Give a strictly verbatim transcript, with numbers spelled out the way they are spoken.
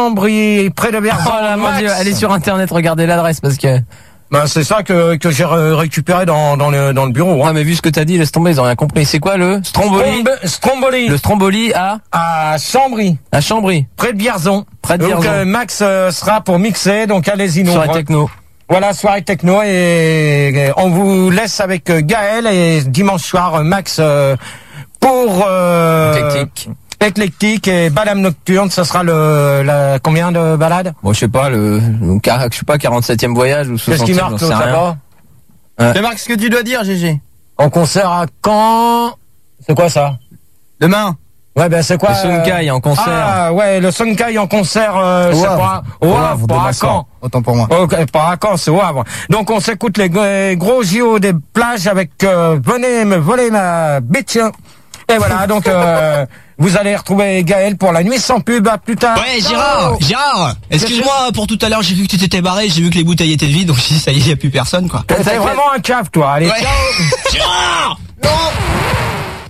Chambry, près de Vierzon. Oh là, mon Dieu, allez sur internet, regardez l'adresse parce que. Ben, c'est ça que, que j'ai récupéré dans, dans le, dans le bureau, hein. Ah, mais vu ce que t'as dit, laisse tomber, ils ont rien compris. C'est quoi le Stromboli? Strombe- Stromboli. Le Stromboli à? À Chambry. À Chambry. Près de Vierzon. Près de Donc, Vierzon. euh, Max euh, sera pour mixer, donc allez-y nous. Soirée techno. Voilà, soirée techno et, et on vous laisse avec euh, Gaël et dimanche soir, euh, Max euh, pour euh, Éclectique. Éclectique et balade nocturne, ça sera le la combien de balades? Bon, je sais pas, le, le car- je sais pas, quarante-septième voyage ou Qu'est-ce soixantième, qui marque, j'en sais ça rien. va? Ouais. Mais Marc, ce que tu dois dire, G G. En concert à Caen. C'est quoi ça? Demain. Ouais, ben c'est quoi? Le Sonkai en concert. Ah ouais, le Sonkai en concert, euh, Au c'est Havre. pas au Au Havre, Havre, pas demain à soir. Caen. Autant pour moi. Ok, pas à Caen, c'est au Havre. Donc on s'écoute les gros- gros J O des plages avec euh, venez me voler ma bitch. Et voilà, donc euh, vous allez retrouver Gaël pour la nuit sans pub. À plus tard. Ouais, Gérard, Gérard, excuse-moi pour tout à l'heure, j'ai vu que tu t'étais barré, j'ai vu que les bouteilles étaient vides, donc je dis ça y est, y a plus personne quoi. T'es vraiment un cave, toi. Allez, Ouais. ciao. Gérard! Non!